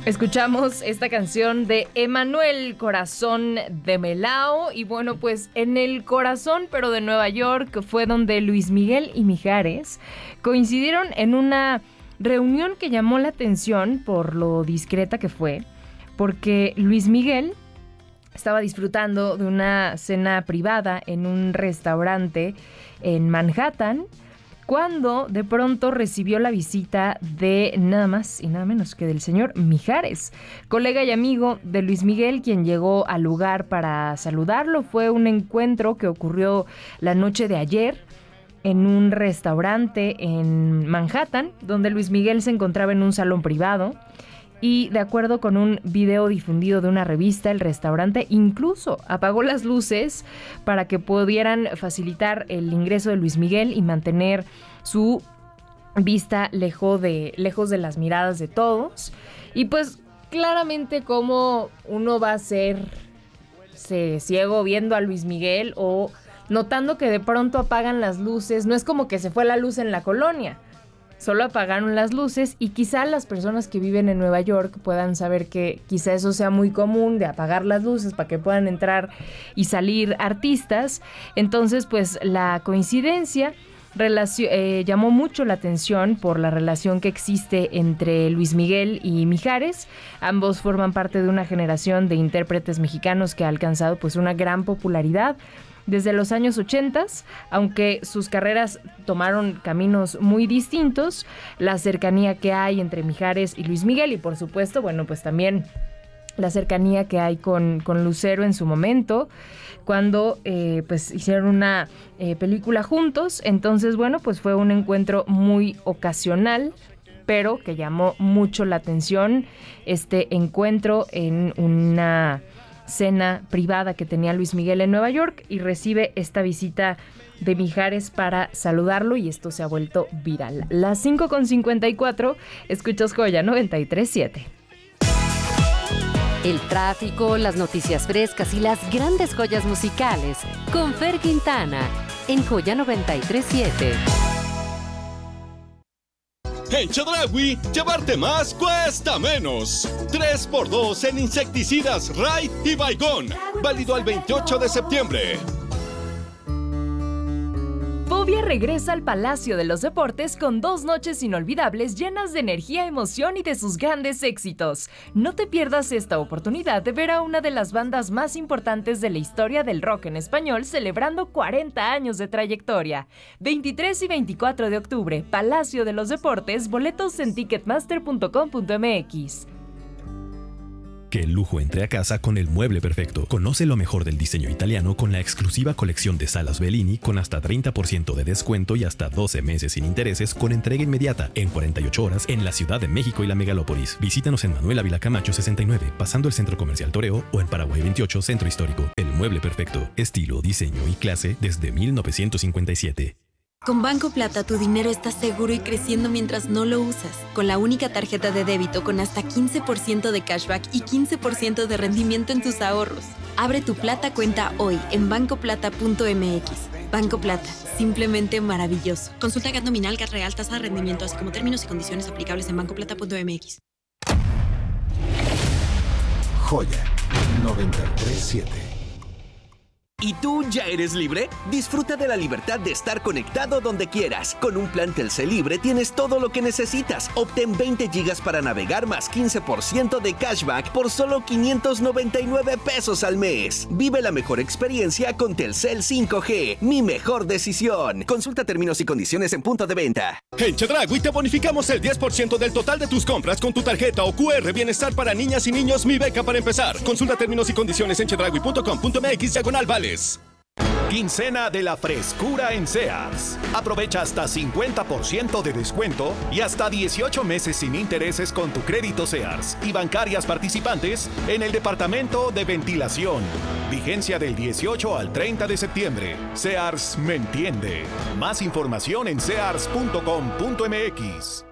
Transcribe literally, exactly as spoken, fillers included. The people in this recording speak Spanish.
Escuchamos esta canción de Emanuel, Corazón de Melao. Y bueno, pues en el corazón, pero de Nueva York, fue donde Luis Miguel y Mijares coincidieron en una reunión que llamó la atención por lo discreta que fue, porque Luis Miguel estaba disfrutando de una cena privada en un restaurante en Manhattan, cuando de pronto recibió la visita de nada más y nada menos que del señor Mijares, colega y amigo de Luis Miguel, quien llegó al lugar para saludarlo. Fue un encuentro que ocurrió la noche de ayer en un restaurante en Manhattan, donde Luis Miguel se encontraba en un salón privado. Y de acuerdo con un video difundido de una revista, el restaurante incluso apagó las luces para que pudieran facilitar el ingreso de Luis Miguel y mantener su vista lejos de, lejos de las miradas de todos. Y pues claramente como uno va a ser se, ciego viendo a Luis Miguel o notando que de pronto apagan las luces. No es como que se fue la luz en la colonia. Solo apagaron las luces y quizá las personas que viven en Nueva York puedan saber que quizá eso sea muy común, de apagar las luces para que puedan entrar y salir artistas. Entonces, pues la coincidencia relacio- eh, llamó mucho la atención por la relación que existe entre Luis Miguel y Mijares. Ambos forman parte de una generación de intérpretes mexicanos que ha alcanzado pues una gran popularidad desde los años ochenta, aunque sus carreras tomaron caminos muy distintos. La cercanía que hay entre Mijares y Luis Miguel y por supuesto, bueno, pues también la cercanía que hay con, con Lucero en su momento, cuando eh, pues hicieron una eh, película juntos. Entonces, bueno, pues fue un encuentro muy ocasional, pero que llamó mucho la atención este encuentro en una cena privada que tenía Luis Miguel en Nueva York, y recibe esta visita de Mijares para saludarlo y esto se ha vuelto viral. Las cinco con cincuenta y cuatro, escuchas Joya noventa y tres punto siete. El tráfico, las noticias frescas y las grandes joyas musicales con Fer Quintana en Joya noventa y tres punto siete. En Chedraui, llevarte más cuesta menos. tres por dos en insecticidas Raid y Baigón. Válido al veintiocho de septiembre. Fobia regresa al Palacio de los Deportes con dos noches inolvidables llenas de energía, emoción y de sus grandes éxitos. No te pierdas esta oportunidad de ver a una de las bandas más importantes de la historia del rock en español celebrando cuarenta años de trayectoria. veintitrés y veinticuatro de octubre, Palacio de los Deportes, boletos en ticketmaster punto com punto m x. Que el lujo entre a casa con el mueble perfecto. Conoce lo mejor del diseño italiano con la exclusiva colección de salas Bellini con hasta treinta por ciento de descuento y hasta doce meses sin intereses con entrega inmediata en cuarenta y ocho horas en la Ciudad de México y la Megalópolis. Visítanos en Manuel Ávila Camacho sesenta y nueve, pasando el Centro Comercial Toreo, o en Paraguay veintiocho, Centro Histórico. El mueble perfecto. Estilo, diseño y clase desde mil novecientos cincuenta y siete. Con Banco Plata tu dinero está seguro y creciendo mientras no lo usas. Con la única tarjeta de débito con hasta quince por ciento de cashback y quince por ciento de rendimiento en tus ahorros. Abre tu Plata cuenta hoy en banco plata punto m x. Banco Plata, simplemente maravilloso. Consulta G A T nominal, G A T real, tasa de rendimiento, así como términos y condiciones aplicables en banco plata punto m x. Joya noventa y tres punto siete. ¿Y tú ya eres libre? Disfruta de la libertad de estar conectado donde quieras. Con un plan Telcel Libre tienes todo lo que necesitas. Obtén veinte gigas para navegar más quince por ciento de cashback por solo quinientos noventa y nueve pesos al mes. Vive la mejor experiencia con Telcel cinco G. Mi mejor decisión. Consulta términos y condiciones en punto de venta. En Chedraui te bonificamos el diez por ciento del total de tus compras con tu tarjeta o Q R Bienestar para niñas y niños Mi Beca para empezar. Consulta términos y condiciones en chedraui punto com punto m x diagonal vales. Quincena de la frescura en Sears. Aprovecha hasta cincuenta por ciento de descuento y hasta dieciocho meses sin intereses con tu crédito Sears y bancarias participantes en el departamento de ventilación. Vigencia del dieciocho al treinta de septiembre. Sears me entiende. Más información en sears punto com punto m x.